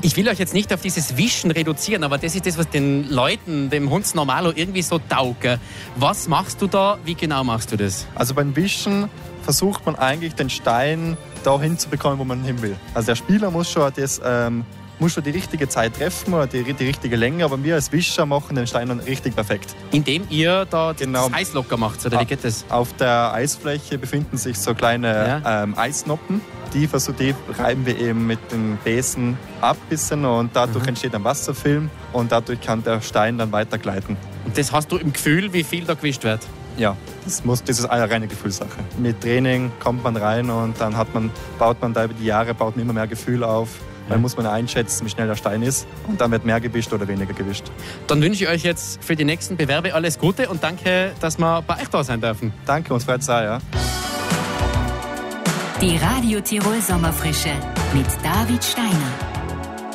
Ich will euch jetzt nicht auf dieses Wischen reduzieren, aber das ist das, was den Leuten, dem Hunds Normalo irgendwie so taugt. Was machst du da? Wie genau machst du das? Also beim Wischen versucht man eigentlich den Stein dahin zu bekommen, wo man hin will. Also der Spieler muss schon die richtige Zeit treffen oder die richtige Länge, aber wir als Wischer machen den Stein dann richtig perfekt. Indem ihr da das Eis locker macht, oder wie geht das? Auf der Eisfläche befinden sich so kleine Eisnoppen. Die reiben wir eben mit dem Besen ab bisschen und dadurch entsteht ein Wasserfilm und dadurch kann der Stein dann weiter gleiten. Und das hast du im Gefühl, wie viel da gewischt wird? Ja, das ist eine reine Gefühlssache. Mit Training kommt man rein und dann baut man da über die Jahre immer mehr Gefühl auf. Dann muss man einschätzen, wie schnell der Stein ist und dann wird mehr gewischt oder weniger gewischt. Dann wünsche ich euch jetzt für die nächsten Bewerbe alles Gute und danke, dass wir bei euch da sein dürfen. Danke, uns freut es auch, ja. Die Radio Tirol Sommerfrische mit David Steiner.